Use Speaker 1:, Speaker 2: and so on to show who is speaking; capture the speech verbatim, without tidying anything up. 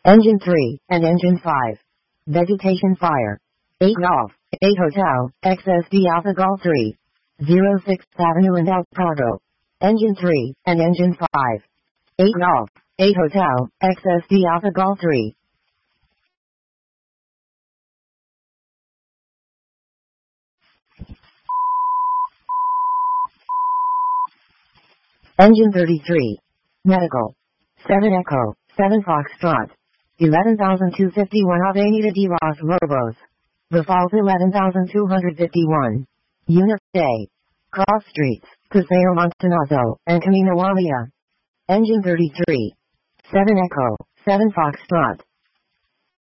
Speaker 1: Engine three and Engine five. Vegetation fire. eight Golf, eight Hotel, X S D Alpha Golf three. zero sixth Avenue and El Pago. Engine three and Engine five. eight Golf, eight Hotel, X S D Alpha Golf three. Engine thirty-three. Medical. seven Echo, seven Foxtrot. eleven thousand two hundred fifty-one Avenida de los Lobos. The Falls eleven thousand two hundred fifty-one. Unit A. Cross Streets, Paseo Montonazo, and Camino Walia. Engine thirty-three. seven Echo, seven Foxtrot.